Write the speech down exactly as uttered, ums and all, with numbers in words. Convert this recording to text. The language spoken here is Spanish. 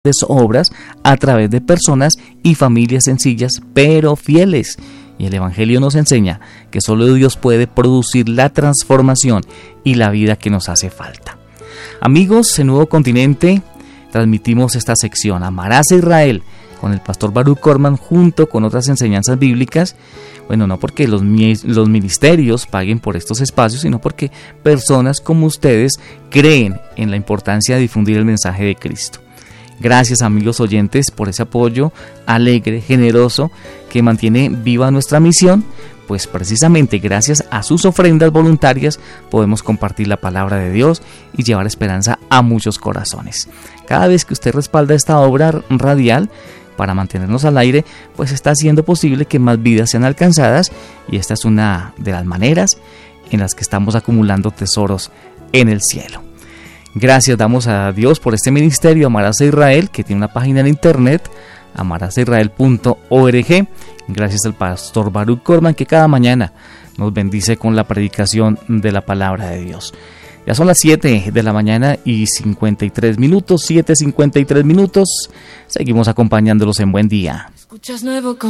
obras a través de personas y familias sencillas pero fieles. Y el Evangelio nos enseña que solo Dios puede producir la transformación y la vida que nos hace falta. Amigos, en Nuevo Continente transmitimos esta sección Amarás a Israel con el pastor Baruch Korman junto con otras enseñanzas bíblicas. Bueno, no porque los, los ministerios paguen por estos espacios, sino porque personas como ustedes creen en la importancia de difundir el mensaje de Cristo. Gracias, amigos oyentes, por ese apoyo alegre, generoso, que mantiene viva nuestra misión, pues precisamente gracias a sus ofrendas voluntarias podemos compartir la palabra de Dios y llevar esperanza a muchos corazones. Cada vez que usted respalda esta obra radial para mantenernos al aire, pues está haciendo posible que más vidas sean alcanzadas, y esta es una de las maneras en las que estamos acumulando tesoros en el cielo. Gracias damos a Dios por este ministerio Amarás a Israel, que tiene una página en internet, amarás a israel punto org. Gracias al pastor Baruch Korman, que cada mañana nos bendice con la predicación de la palabra de Dios. Ya son las siete de la mañana y cincuenta y tres minutos, siete cincuenta y tres minutos. Seguimos acompañándolos en Buen Día. Escuchas nuevo con